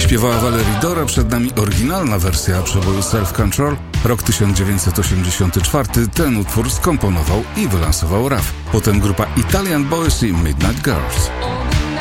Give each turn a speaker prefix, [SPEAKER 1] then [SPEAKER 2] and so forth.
[SPEAKER 1] Śpiewała Valerie Dora, przed nami oryginalna wersja przeboju Self Control. Rok 1984, ten utwór skomponował i wylansował Raf. Potem grupa Italian Boys i Midnight Girls.